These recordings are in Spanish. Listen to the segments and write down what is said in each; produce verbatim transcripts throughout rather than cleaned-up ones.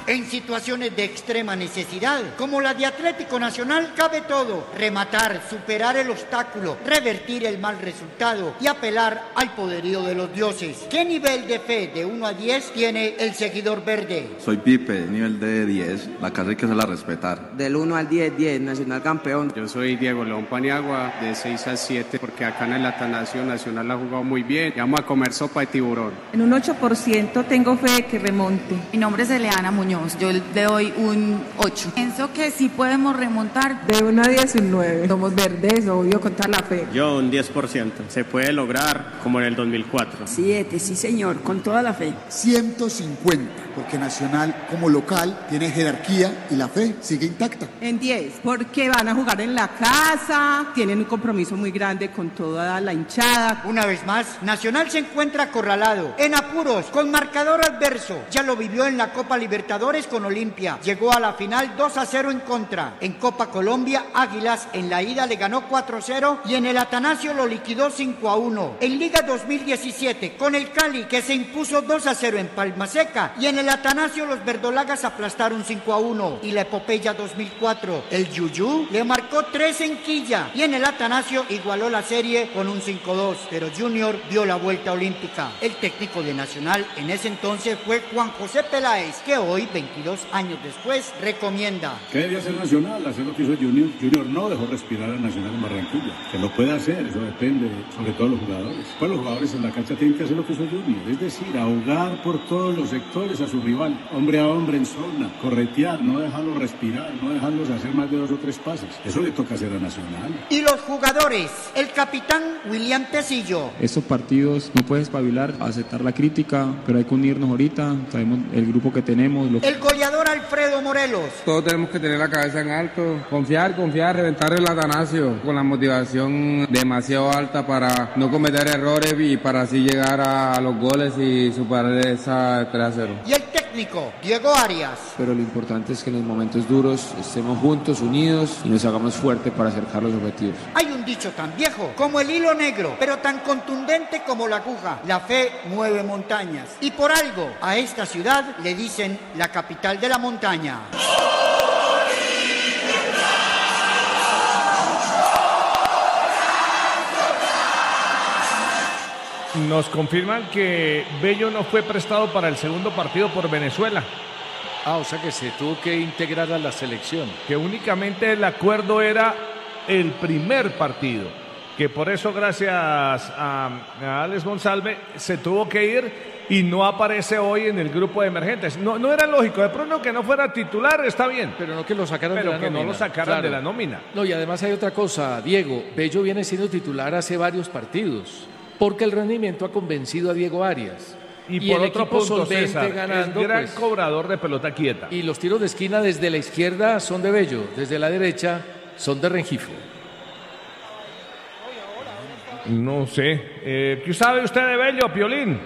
En situaciones de extrema necesidad, como la de Atlético Nacional, cabe todo: rematar, superar el obstáculo, revertir el mal resultado y apelar al poderío de los dioses. ¿Qué nivel de fe de uno a diez tiene el seguidor verde? Soy Pipe, nivel de diez. La casa hay que hacerla respetar. Del uno al diez, diez, Nacional campeón. Yo soy Diego León Paniagua, de seis al siete, porque acá en el Atanasio Nacional ha jugado muy bien. Y vamos a comer sopa de tiburón. En un ocho por ciento tengo fe que remonte. Mi nombre es Eleana Muñoz, yo le doy un ocho. Pienso que sí podemos remontar. De uno a diez, un nueve. Somos verdes, obvio, con toda la fe. Yo un diez por ciento. Se puede lograr como en el dos mil cuatro. siete, sí señor, con toda la fe. ciento cincuenta, porque Nacional como local tiene jerarquía y la fe sigue intacta. En diez, porque van a jugar en la casa, tienen un compromiso muy grande con toda la hinchada. Una vez más, Nacional se encuentra acorralado, en apuros, con marcador adverso. Ya lo vivió en la Copa Libertadores con Olimpia. Llegó a la final dos a cero en contra. En Copa Colombia, Águilas en la ida le ganó cuatro a cero y en el Atanasio lo liquidó cinco a uno. En Liga dos mil diecisiete, con el Cali, que se impuso dos a cero en Palma Seca, y en el Atanasio los verdolagas aplastaron cinco a uno. Y la epopeya dos mil cuatro, el Yuyú le marcó tres en Quilla, y en el Atanasio igualó la serie con un cinco a dos, pero Junior dio la vuelta olímpica. El técnico de Nacional en ese entonces fue Juan José Peláez, que hoy, veintidós años después, recomienda. ¿Qué debía hacer Nacional? Hacer lo que hizo Junior. Junior no dejó respirar a Nacional en Barranquilla. Que lo puede hacer, eso depende sobre todo de los jugadores. Pues los jugadores en la cancha tienen que hacer lo que hizo Junior, es decir, ahogar por todos los sectores a su rival, hombre a hombre en zona, corretear, no dejarlos respirar, no dejarlos hacer más de dos o tres pases. Eso le toca hacer a Nacional. Y los jugadores, el capitán William Tecillo. Estos partidos no puedes espabilar, aceptar la crítica, pero hay que unirnos ahorita, sabemos el grupo que tenemos. Lo... El goleador Alfredo Morelos. Todos tenemos que tener la cabeza en alto, confiar, confiar, reventar el Atanasio con la motivación demasiado alta para no cometer errores y para así llegar a los goles y superar esa tres a cero. Y el técnico Diego Arias. Pero lo importante es que en los momentos duros estemos juntos, unidos y nos hagamos fuertes para acercar los objetivos. Hay un dicho tan viejo como el hilo negro, pero tan contundente como la aguja: la fe mueve montañas. Y por algo a esta ciudad le dicen la capital de la montaña. Nos confirman que Bello no fue prestado para el segundo partido por Venezuela. Ah, o sea que se tuvo que integrar a la selección. Que únicamente el acuerdo era el primer partido. Que por eso, gracias a, a Alex González, se tuvo que ir y no aparece hoy en el grupo de emergentes. No, no era lógico, de pronto que no fuera titular, está bien. Pero no que lo sacaran Pero de la que nómina. no lo sacaran claro. de la nómina. No, y además hay otra cosa, Diego. Bello viene siendo titular hace varios partidos, porque el rendimiento ha convencido a Diego Arias. Y, y por el otro equipo punto, solvente César, ganando, es gran pues, cobrador de pelota quieta. Y los tiros de esquina desde la izquierda son de Bello, desde la derecha son de Rengifo. No sé. Eh, ¿Qué sabe usted de Bello, Piolín?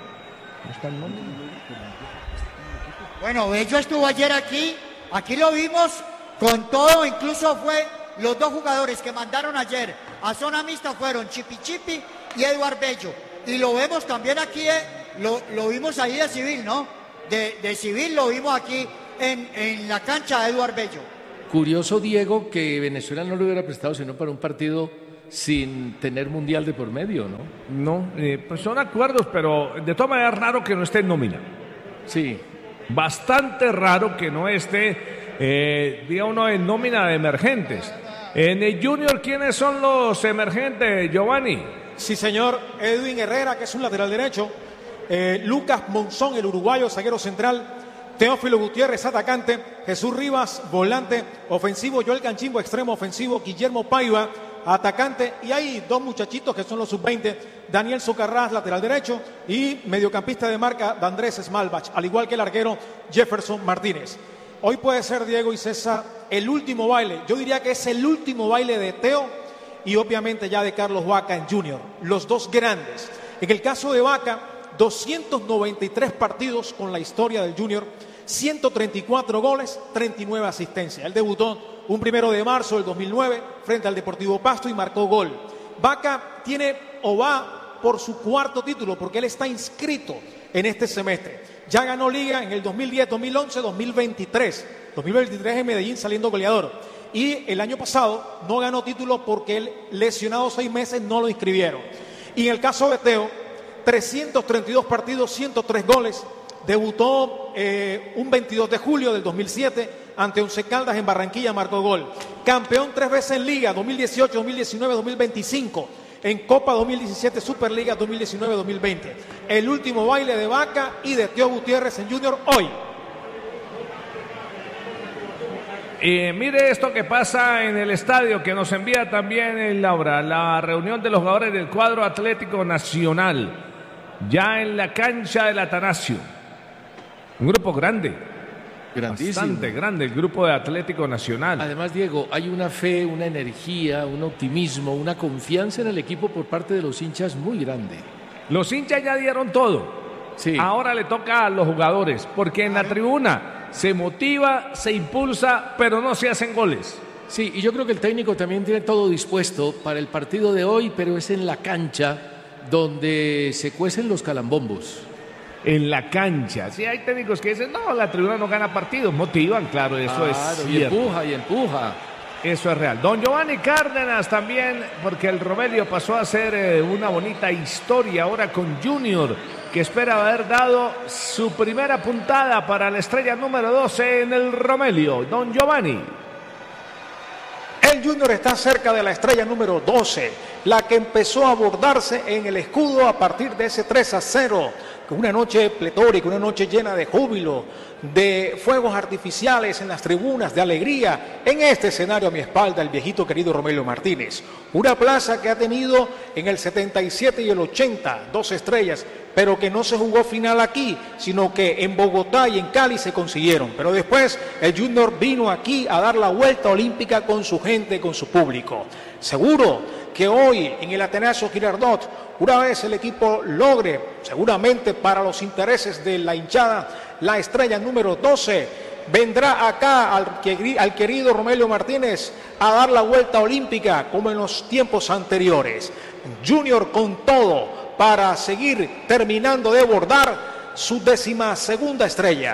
Bueno, Bello estuvo ayer aquí, aquí lo vimos con todo, incluso fue los dos jugadores que mandaron ayer a zona mixta fueron Chipi Chipi y Eduard Bello. Y lo vemos también aquí, eh, lo, lo vimos ahí de civil, ¿no? De, de civil lo vimos aquí en, en la cancha de Eduard Bello. Curioso, Diego, que Venezuela no lo hubiera prestado sino para un partido sin tener mundial de por medio, ¿no? No, eh, pues son acuerdos, pero de todas maneras raro que no esté en nómina. Sí. Bastante raro que no esté, eh, diga uno, en nómina de emergentes. En el Junior, ¿quiénes son los emergentes, Giovanni? Sí, señor, Edwin Herrera, que es un lateral derecho, eh, Lucas Monzón, el uruguayo, zaguero central, Teófilo Gutiérrez, atacante, Jesús Rivas, volante ofensivo, Joel Canchimbo, extremo ofensivo, Guillermo Paiva, atacante, y hay dos muchachitos que son los sub veinte, Daniel Socarrás, lateral derecho, y mediocampista de marca, D'Andrés Smalbach, al igual que el arquero Jefferson Martínez. Hoy puede ser, Diego y César, el último baile, yo diría que es el último baile de Teo, y obviamente ya de Carlos Vaca en Junior, los dos grandes. En el caso de Vaca, doscientos noventa y tres partidos con la historia del Junior, ciento treinta y cuatro goles, treinta y nueve asistencias. Él debutó un primero de marzo del dos mil nueve frente al Deportivo Pasto y marcó gol. Vaca tiene o va por su cuarto título porque él está inscrito en este semestre. Ya ganó Liga en el dos mil diez, dos mil once, dos mil veintitrés. dos mil veintitrés en Medellín saliendo goleador. Y el año pasado no ganó título porque él, lesionado seis meses, no lo inscribieron. Y en el caso de Teo, trescientos treinta y dos partidos, ciento tres goles. Debutó eh, un veintidós de julio del dos mil siete ante Once Caldas en Barranquilla, marcó gol. Campeón tres veces en Liga, dos mil dieciocho, dos mil diecinueve, dos mil veinticinco. En Copa dos mil diecisiete, Superliga dos mil diecinueve, dos mil veinte. El último baile de Vaca y de Teo Gutiérrez en Junior hoy. Eh, mire esto que pasa en el estadio, que nos envía también el Laura, la reunión de los jugadores del cuadro Atlético Nacional, ya en la cancha del Atanasio. Un grupo grande, grandísimo, bastante grande el grupo de Atlético Nacional. Además, Diego, hay una fe, una energía, un optimismo, una confianza en el equipo por parte de los hinchas muy grande. Los hinchas ya dieron todo. Sí. Ahora le toca a los jugadores, porque en la tribuna se motiva, se impulsa, pero no se hacen goles. Sí, y yo creo que el técnico también tiene todo dispuesto para el partido de hoy, pero es en la cancha donde se cuecen los calambombos. En la cancha. Sí, hay técnicos que dicen, no, la tribuna no gana partidos, motivan, claro, eso claro, es cierto. Y empuja, y empuja. Eso es real. Don Giovanni Cárdenas también, porque el Romelio pasó a ser eh, una bonita historia ahora con Junior, que espera haber dado su primera puntada para la estrella número doce en el Romelio. Don Giovanni. El Junior está cerca de la estrella número doce, la que empezó a abordarse en el escudo a partir de ese tres a cero. Una noche pletórica, una noche llena de júbilo, de fuegos artificiales en las tribunas, de alegría. En este escenario a mi espalda, el viejito querido Romelio Martínez. Una plaza que ha tenido en el setenta y siete y el ochenta dos estrellas, pero que no se jugó final aquí, sino que en Bogotá y en Cali se consiguieron. Pero después el Junior vino aquí a dar la vuelta olímpica con su gente, con su público. Seguro que hoy en el Atanasio Girardot, una vez el equipo logre, seguramente para los intereses de la hinchada, la estrella número doce, vendrá acá al, al querido Romelio Martínez a dar la vuelta olímpica como en los tiempos anteriores. Junior con todo para seguir terminando de bordar su décima segunda estrella.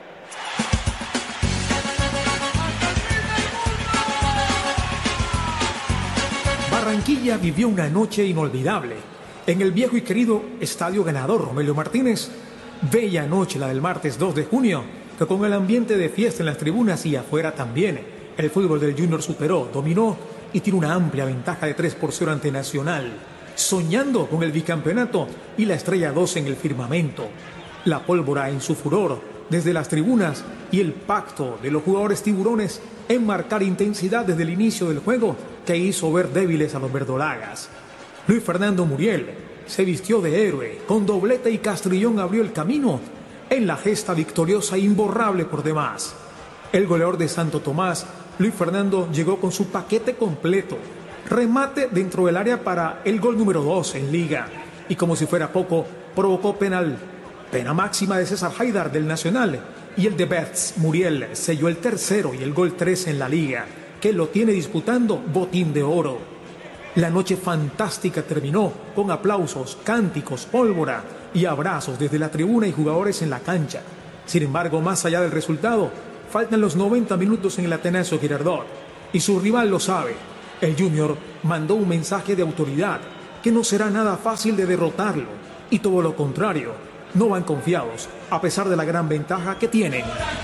Barranquilla vivió una noche inolvidable en el viejo y querido Estadio Ganador Romelio Martínez. Bella noche la del martes dos de junio, que con el ambiente de fiesta en las tribunas y afuera también, el fútbol del Junior superó, dominó y tiene una amplia ventaja de tres por cero ante Nacional, soñando con el bicampeonato y la estrella doce en el firmamento. La pólvora en su furor desde las tribunas y el pacto de los jugadores tiburones en marcar intensidad desde el inicio del juego que hizo ver débiles a los verdolagas. Luis Fernando Muriel se vistió de héroe, con doblete y Castrillón abrió el camino en la gesta victoriosa e imborrable por demás. El goleador de Santo Tomás, Luis Fernando, llegó con su paquete completo, remate dentro del área para el gol número dos en Liga, y como si fuera poco, provocó penal, pena máxima de César Haidar del Nacional, y el de Bertz Muriel selló el tercero y el gol tres en la Liga, que lo tiene disputando botín de oro. La noche fantástica terminó con aplausos, cánticos, pólvora y abrazos desde la tribuna y jugadores en la cancha. Sin embargo, más allá del resultado, faltan los noventa minutos en el Atanasio Girardot y su rival lo sabe. El Junior mandó un mensaje de autoridad que no será nada fácil de derrotarlo y todo lo contrario, no van confiados a pesar de la gran ventaja que tienen.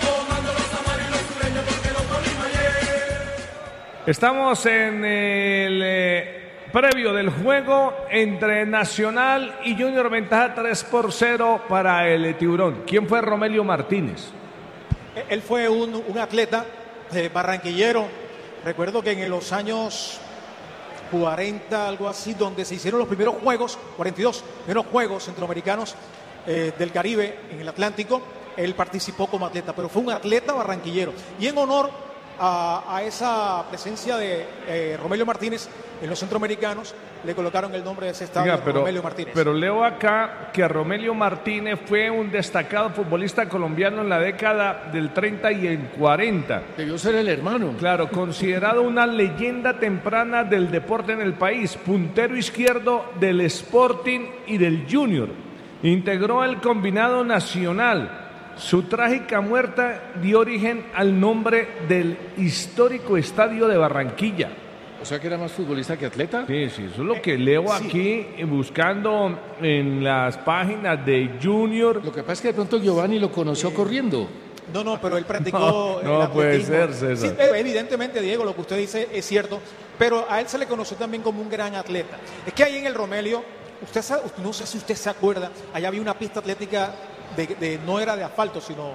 Estamos en el eh, previo del juego entre Nacional y Junior, ventaja tres por cero para el Tiburón. ¿Quién fue Romelio Martínez? Él fue un, un atleta eh, barranquillero. Recuerdo que en los años cuarenta, algo así, donde se hicieron los primeros juegos, cuarenta y dos, primeros juegos centroamericanos eh, del Caribe en el Atlántico, él participó como atleta, pero fue un atleta barranquillero. Y en honor A, a esa presencia de eh, Romelio Martínez en los centroamericanos, le colocaron el nombre de ese estadio. Oiga, pero, Romelio Martínez. Pero leo acá que Romelio Martínez fue un destacado futbolista colombiano en la década del treinta y el cuarenta. Debió ser el hermano. Claro, considerado una leyenda temprana del deporte en el país, puntero izquierdo del Sporting y del Junior. Integró el combinado nacional. Su trágica muerte dio origen al nombre del histórico estadio de Barranquilla. O sea que era más futbolista que atleta. Sí, sí, eso es lo que leo sí. aquí eh, buscando en las páginas de Junior. Lo que pasa es que de pronto Giovanni lo conoció corriendo. No, no, pero él practicó No, no el puede atletismo. ser, César. Sí, evidentemente, Diego, lo que usted dice es cierto, pero a él se le conoció también como un gran atleta. Es que ahí en el Romelio, usted sabe, no sé si usted se acuerda, allá había una pista atlética, de, de, no era de asfalto, sino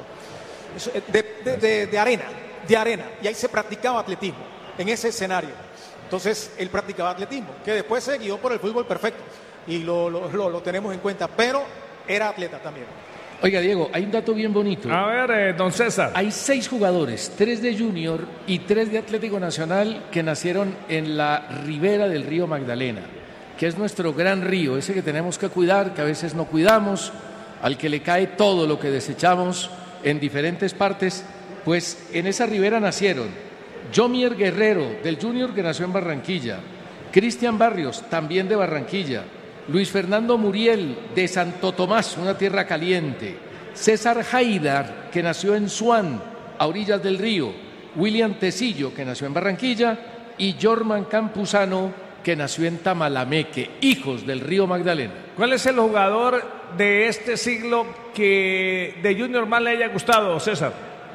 de, de, de, de arena, de arena, y ahí se practicaba atletismo, en ese escenario. Entonces, él practicaba atletismo, que después se guió por el fútbol perfecto, y lo, lo, lo, lo tenemos en cuenta, pero era atleta también. Oiga, Diego, hay un dato bien bonito. A ver, eh, don César. Hay seis jugadores, tres de Junior y tres de Atlético Nacional, que nacieron en la ribera del río Magdalena, que es nuestro gran río, ese que tenemos que cuidar, que a veces no cuidamos, al que le cae todo lo que desechamos en diferentes partes. Pues en esa ribera nacieron Jomier Guerrero, del Junior, que nació en Barranquilla, Cristian Barrios, también de Barranquilla, Luis Fernando Muriel, de Santo Tomás, una tierra caliente, César Haidar, que nació en Suán, a orillas del río, William Tecillo, que nació en Barranquilla, y Jorman Campuzano, que nació en Tamalameque, hijos del río Magdalena. ¿Cuál es el jugador de este siglo que de Junior más le haya gustado, César?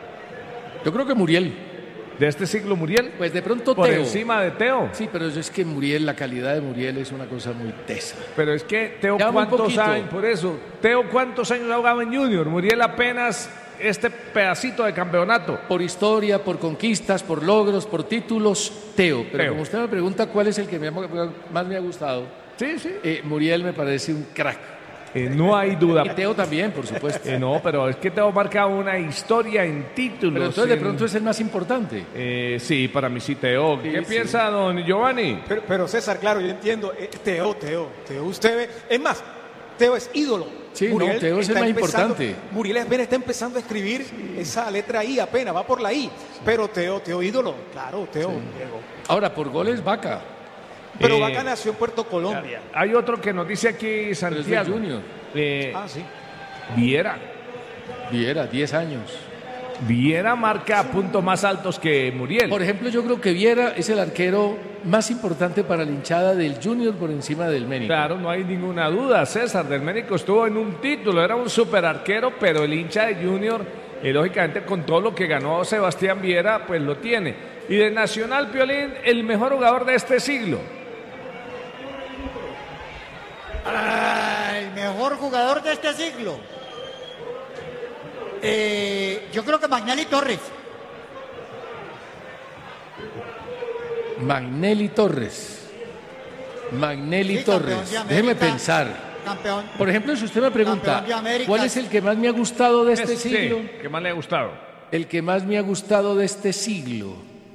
Yo creo que Muriel. ¿De este siglo Muriel? Pues de pronto Por Teo. encima de Teo. Sí, pero es que Muriel, la calidad de Muriel es una cosa muy tesa. Pero es que Teo, Ya muy ¿cuántos poquito. años? Por eso, Teo, ¿cuántos años ha jugado en Junior? Muriel apenas este pedacito de campeonato. Por historia, por conquistas, por logros, por títulos, Teo. Pero Teo. como usted me pregunta cuál es el que me ha- más me ha gustado, Sí, sí. eh, Muriel me parece un crack. Eh, no hay duda. Y Teo también, por supuesto. Eh, no, pero es que Teo marca una historia en títulos. Pero entonces de en- pronto es el más importante. Eh, sí, para mí sí, Teo. Sí, ¿Qué sí. piensa don Giovanni? Pero, pero César, claro, yo entiendo, eh, Teo, Teo, Teo, usted ve, es más, Teo es ídolo. Sí, no, Teo es el está más empezando- importante. Muriel apenas está empezando a escribir esa letra I apenas, va por la I, pero Teo, Teo ídolo, claro, Teo, Diego. Ahora, por goles, Vaca. Pero Eh, Vaca nació en Puerto Colombia. Hay otro que nos dice aquí Pero es de Santiago. Junior. Eh, Ah, sí. Viera. Viera, diez años. Viera marca puntos más altos que Muriel. Por ejemplo, yo creo que Viera es el arquero más importante para la hinchada del Junior por encima del Ménico. Claro, no hay ninguna duda. César del Ménico estuvo en un título, era un super arquero, pero el hincha de Junior, eh, lógicamente con todo lo que ganó Sebastián Viera, pues lo tiene. Y de Nacional, Piolín, el mejor jugador de este siglo. Ah, el mejor jugador de este siglo. Eh, yo creo que Magnelli Torres. Magnelli Torres. Magnelli Sí, campeón Torres. de América. Déjeme pensar. Campeón. Por ejemplo, si usted me pregunta, Campeón de América. ¿cuál es el que más me ha gustado de este Este, siglo? ¿qué más le ha gustado? El que más me ha gustado de este siglo.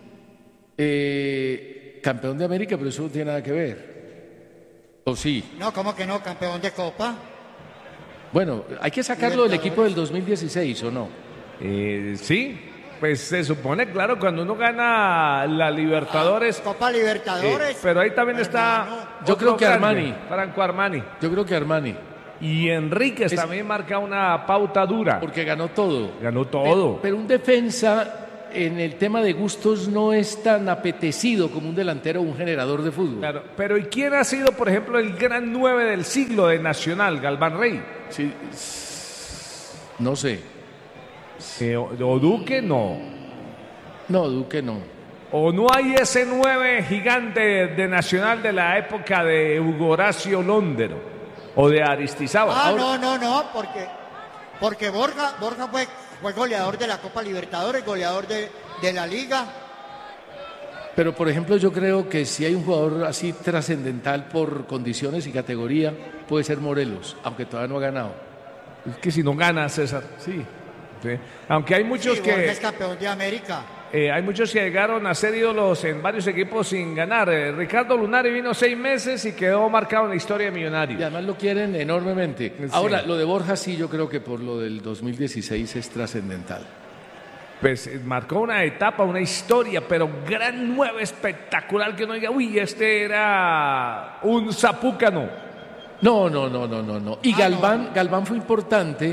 Eh, campeón de América, pero eso no tiene nada que ver. ¿O sí? No, ¿cómo que no? Campeón de Copa. Bueno, hay que sacarlo del equipo del dos mil dieciséis, ¿o no? Eh, sí, pues se supone, claro, cuando uno gana la Libertadores. Copa Libertadores. eh, pero ahí también está. Yo otro creo que grande, Armani. Franco Armani. Yo creo que Armani. Y Enríquez Es- también marca una pauta dura. Porque ganó todo. Ganó todo. Pero, pero un defensa en el tema de gustos no es tan apetecido como un delantero o un generador de fútbol. Claro, pero ¿y quién ha sido, por ejemplo, el gran nueve del siglo de Nacional, Galván Rey? Sí, no sé. Eh, o, o Duque, no. No, Duque no. ¿O no hay ese nueve gigante de Nacional de la época de Hugo Horacio Londero? ¿O de Aristizábal? Ah, Ahora- no, no, no, porque, porque Borja, Borja fue, fue goleador de la Copa Libertadores, goleador de, de la Liga. Pero, por ejemplo, yo creo que si hay un jugador así trascendental por condiciones y categoría, puede ser Morelos, aunque todavía no ha ganado. Es que si no gana, César. Sí. Sí. Aunque hay muchos Sí, que... Borja es campeón de América. Eh, hay muchos que llegaron a ser ídolos en varios equipos sin ganar. Eh, Ricardo Lunari vino seis meses y quedó marcado en la historia de Y Millonarios. además lo quieren enormemente. Sí. Ahora, lo de Borja sí, yo creo que por lo del dos mil dieciséis es trascendental. Pues eh, marcó una etapa, una historia, pero gran nueve espectacular que uno diga, uy, este era un zapúcano. No, no, no, no, no, no. Y Ah, Galván, Galván fue importante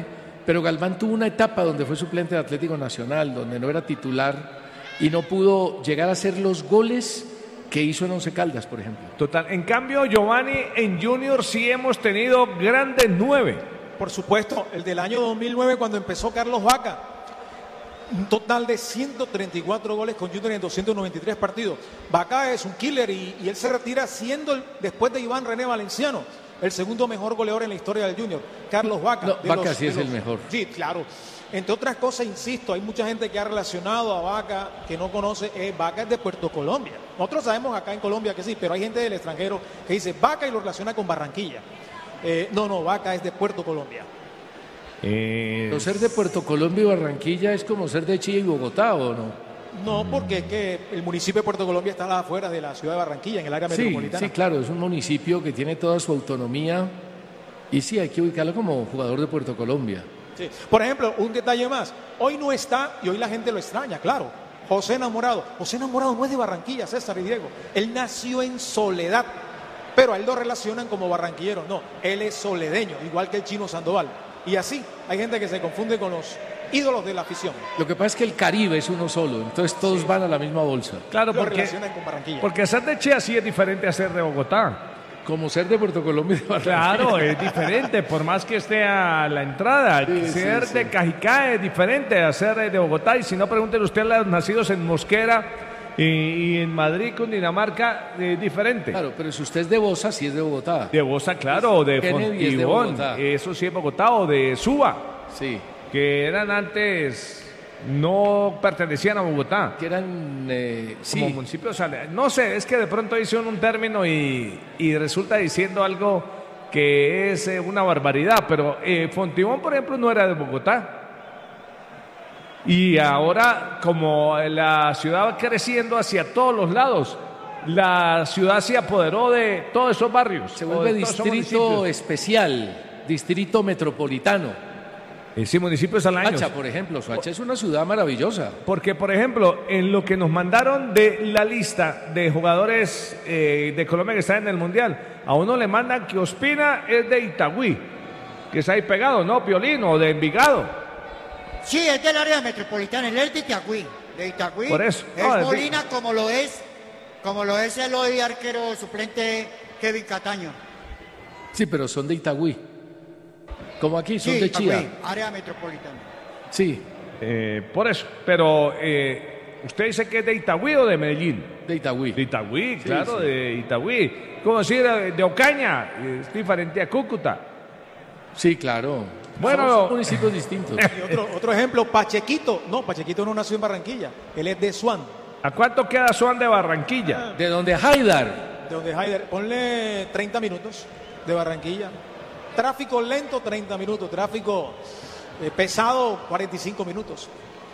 pero Galván tuvo una etapa donde fue suplente de Atlético Nacional, donde no era titular y no pudo llegar a hacer los goles que hizo en Once Caldas, por ejemplo. Total. En cambio, Giovanni, en Junior sí hemos tenido grandes nueve. Por supuesto, el del año dos mil nueve cuando empezó Carlos Vaca. Un total de ciento treinta y cuatro goles con Junior en doscientos noventa y tres partidos. Vaca es un killer y, y él se retira siendo, el, después de Iván René Valenciano, el segundo mejor goleador en la historia del Junior. Carlos Vaca. No, Vaca los, sí es los, el mejor. Sí, claro. Entre otras cosas, insisto, hay mucha gente que ha relacionado a Vaca que no conoce. Eh, Vaca es de Puerto Colombia. Nosotros sabemos acá en Colombia que sí, pero hay gente del extranjero que dice Vaca y lo relaciona con Barranquilla. Eh, no, no, Vaca es de Puerto Colombia. Eh... ¿No ser de Puerto Colombia y Barranquilla es como ser de Chile y Bogotá o no? No, porque es que el municipio de Puerto Colombia está a las afueras de la ciudad de Barranquilla, en el área sí, metropolitana. Sí, claro, es un municipio que tiene toda su autonomía y sí, hay que ubicarlo como jugador de Puerto Colombia. Sí. Por ejemplo, un detalle más. Hoy no está y hoy la gente lo extraña, claro. José Enamorado. José Enamorado no es de Barranquilla, César y Diego. Él nació en Soledad, pero a él lo relacionan como barranquillero. No, él es soledeño, igual que el Chino Sandoval. Y así, hay gente que se confunde con los ídolos de la afición. Lo que pasa es que el Caribe es uno solo, entonces todos sí. van a la misma bolsa. Claro, lo porque, relacionan con Barranquilla. Porque ser de Chía sí es diferente a ser de Bogotá. Como ser de Puerto Colombia y de Barranquilla. Claro, es diferente, por más que esté a la entrada. Sí, ser sí, de sí. Cajicá es diferente a ser de Bogotá. Y si no, pregúntele usted a los nacidos en Mosquera y, y en Madrid, Cundinamarca, es diferente. Claro, pero si usted es de Bosa, sí es de Bogotá. De Bosa, claro, o de Fontibón, eso sí es Bogotá, o de Suba. Sí. Que eran antes... no pertenecían a Bogotá. Que eran, eh, como sí. municipios, no sé, es que de pronto dicen un término y, y resulta diciendo algo que es eh, una barbaridad, pero eh, Fontibón, por ejemplo, no era de Bogotá. Y ahora, como la ciudad va creciendo hacia todos los lados, la ciudad se apoderó de todos esos barrios. Se vuelve distrito especial, distrito metropolitano. Sí, municipios al año. Soacha, por ejemplo, Soacha es una ciudad maravillosa. Porque, por ejemplo, en lo que nos mandaron de la lista de jugadores eh, de Colombia que están en el Mundial, a uno le mandan que Ospina es de Itagüí, que está ahí pegado, ¿no? Piolín, o de Envigado. Sí, es del área metropolitana, él es de Itagüí, de Itagüí. Por eso. Es no, Molina de... como lo es, como lo es el hoy arquero suplente Kevin Cataño. Sí, pero son de Itagüí. Como aquí, son sí, de Chía. Itagüí, área metropolitana. Sí. Eh, por eso, pero eh, ¿usted dice que es de Itagüí o de Medellín? De Itagüí. De Itagüí, claro, sí, sí. de Itagüí. ¿Cómo decir de Ocaña? Es diferente a Cúcuta. Sí, claro. Bueno, son municipios distintos. Y otro, otro ejemplo, Pachequito. No, Pachequito no nació en Barranquilla, él es de Suán. ¿A cuánto queda Suán de Barranquilla? De donde Haidar. De donde Haidar. Ponle treinta minutos de Barranquilla. Tráfico lento, treinta minutos. Tráfico eh, pesado, cuarenta y cinco minutos.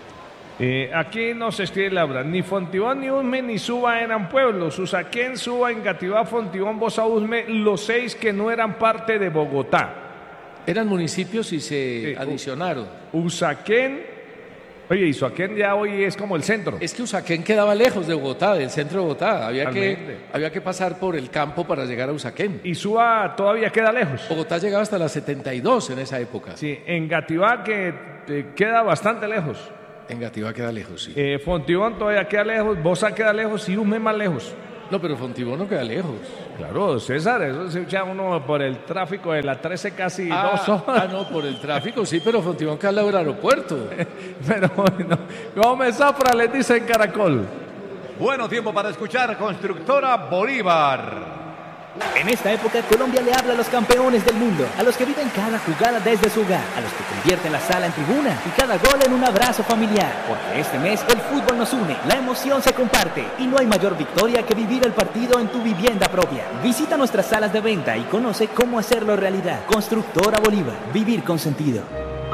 Eh, aquí nos escribe Laura. Ni Fontibón, ni Usme, ni Suba eran pueblos. Usaquén, Suba, Engativá, Fontibón, Bosa, Usme, los seis que no eran parte de Bogotá. Eran municipios y se sí, adicionaron. Usaquén. Oye, y Usaquén ya hoy es como el centro. Es que Usaquén quedaba lejos de Bogotá, del centro de Bogotá. Había que, había que pasar por el campo para llegar a Usaquén. ¿Y Suba todavía queda lejos? Bogotá llegaba hasta las setenta y dos en esa época. Sí, Engativá que eh, queda bastante lejos. Engativá queda lejos, sí. Eh, Fontibón todavía queda lejos, Bosa queda lejos y Usme más lejos. No, pero Fontibón no queda lejos. Claro, César, eso se echa uno por el tráfico de la trece casi ah, dos horas. Ah, no, por el tráfico, sí, pero Fontibón queda al lado del aeropuerto. Pero bueno, Gómez Zafra les dice en Caracol. Bueno, tiempo para escuchar Constructora Bolívar. En esta época, Colombia le habla a los campeones del mundo, a los que viven cada jugada desde su hogar, a los que convierten la sala en tribuna y cada gol en un abrazo familiar. Porque este mes el fútbol nos une, la emoción se comparte y no hay mayor victoria que vivir el partido en tu vivienda propia. Visita nuestras salas de venta y conoce cómo hacerlo realidad. Constructora Bolívar, vivir con sentido.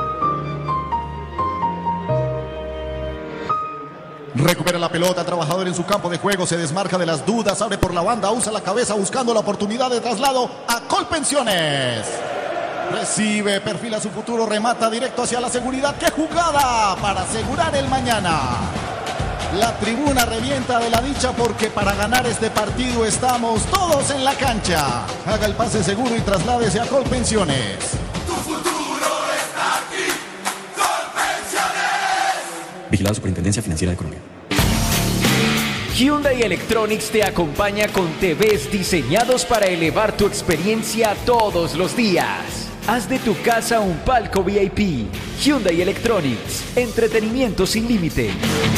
Recupera la pelota, trabajador en su campo de juego, se desmarca de las dudas, abre por la banda, usa la cabeza buscando la oportunidad de traslado a Colpensiones. Recibe, perfila su futuro, remata directo hacia la seguridad. ¡Qué jugada para asegurar el mañana! La tribuna revienta de la dicha porque para ganar este partido estamos todos en la cancha. Haga el pase seguro y trasládese a Colpensiones. Tu futuro está aquí. Vigilado Superintendencia Financiera de Colombia. Hyundai Electronics te acompaña con T Vs diseñados para elevar tu experiencia todos los días. Haz de tu casa un palco V I P. Hyundai Electronics. Entretenimiento sin límite.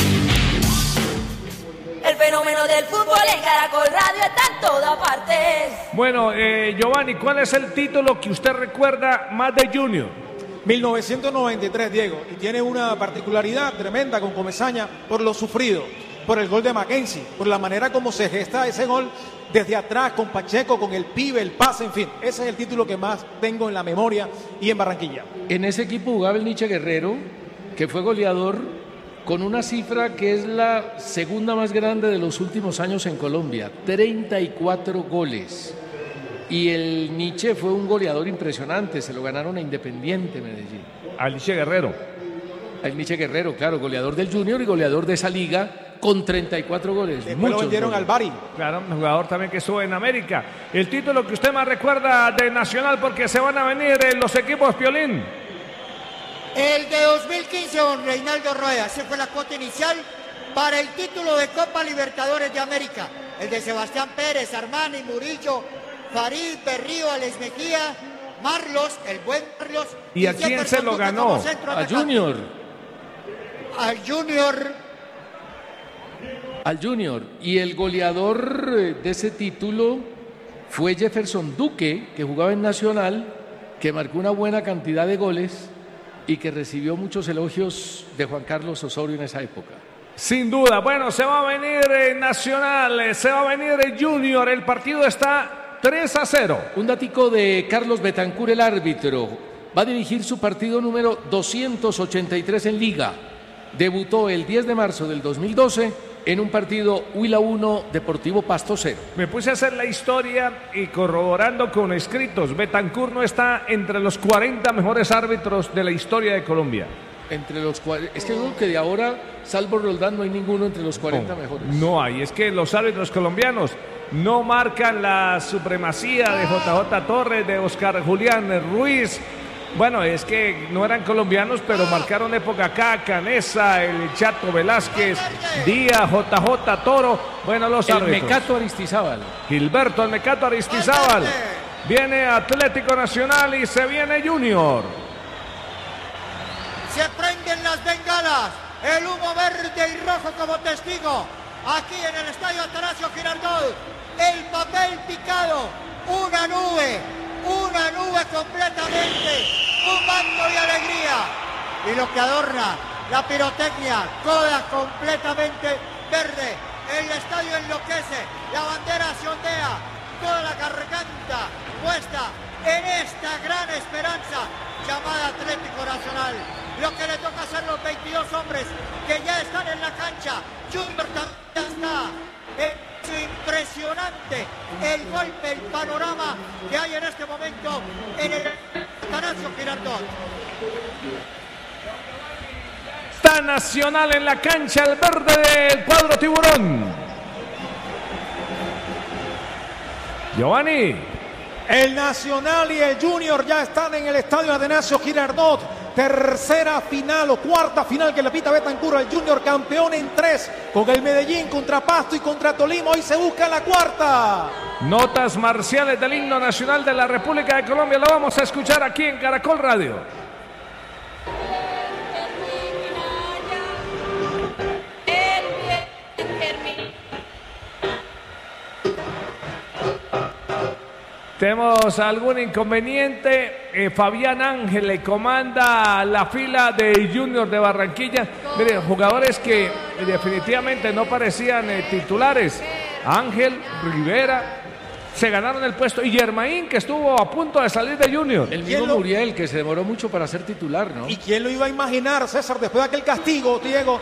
El fenómeno del fútbol en Caracol Radio está en todas partes. Bueno, eh, Giovanni, ¿cuál es el título que usted recuerda más de Junior? mil novecientos noventa y tres, Diego, y tiene una particularidad tremenda con Comesaña por lo sufrido, por el gol de Mackenzie, por la manera como se gesta ese gol desde atrás, con Pacheco, con el pibe, el pase, en fin. Ese es el título que más tengo en la memoria y en Barranquilla. En ese equipo jugaba el Nietzsche Guerrero, que fue goleador con una cifra que es la segunda más grande de los últimos años en Colombia, treinta y cuatro goles. Y el Nietzsche fue un goleador impresionante, se lo ganaron a Independiente Medellín. Al Nietzsche Guerrero. Al Nietzsche Guerrero, claro, goleador del Junior y goleador de esa liga con treinta y cuatro goles. Después lo vendieron al Bari. Claro, un jugador también que estuvo en América. El título que usted más recuerda de Nacional, porque se van a venir eh, los equipos, Piolín. El de dos mil quince, don Reinaldo Rueda, esa fue la cuota inicial para el título de Copa Libertadores de América. El de Sebastián Pérez, Armani, Murillo, Farid, Berrío, Alex Mejía, Marlos, el buen Marlos. ¿Y a quién se lo ganó? A Junior. Al Junior. Al Junior. Y el goleador de ese título fue Jefferson Duque, que jugaba en Nacional, que marcó una buena cantidad de goles y que recibió muchos elogios de Juan Carlos Osorio en esa época. Sin duda. Bueno, se va a venir eh, Nacional, eh, se va a venir el Junior. El partido está tres a cero. Un datico de Carlos Betancur, el árbitro. Va a dirigir su partido número doscientos ochenta y tres en Liga. Debutó el diez de marzo del dos mil doce en un partido Huila uno, Deportivo Pasto cero. Me puse a hacer la historia y corroborando con escritos. Betancur no está entre los cuarenta mejores árbitros de la historia de Colombia. Entre los Es que creo que de ahora, salvo Roldán, no hay ninguno entre los cuarenta no, mejores. No hay, es que los árbitros colombianos no marcan la supremacía de J J Torres, de Oscar Julián Ruiz. Bueno, es que no eran colombianos, pero marcaron época acá. Canesa, el Chato Velázquez, Díaz, J J Toro. Bueno, los el árbitros. El Mecato Aristizábal. Gilberto, el Mecato Aristizábal. Viene Atlético Nacional y se viene Junior. Se prenden las bengalas, el humo verde y rojo como testigo. Aquí en el estadio Atanasio Girardot, el papel picado, una nube, una nube completamente, un manto de alegría. Y lo que adorna la pirotecnia, toda completamente verde. El estadio enloquece, la bandera se ondea, toda la garganta puesta en esta gran esperanza llamada Atlético Nacional. Lo que le toca hacer los veintidós hombres que ya están en la cancha. Junior también está. Es impresionante el golpe, el panorama que hay en este momento en el Atanasio Girardot. Está Nacional en la cancha, el verde del cuadro tiburón. Giovanni. El Nacional y el Junior ya están en el estadio Atanasio Girardot. Tercera final o cuarta final que le pita Betancur al Junior, campeón en tres, con el Medellín contra Pasto y contra Tolima. Hoy se busca la cuarta. Notas marciales del himno nacional de la República de Colombia. Lo vamos a escuchar aquí en Caracol Radio. Tenemos algún inconveniente. Eh, Fabián Ángel le comanda la fila de Junior de Barranquilla. Miren, jugadores que definitivamente no parecían eh, titulares. Ángel, Rivera, se ganaron el puesto. Y Germain, que estuvo a punto de salir de Junior. El mismo lo... Muriel, que se demoró mucho para ser titular, ¿no? ¿Y quién lo iba a imaginar, César, después de aquel castigo, Diego?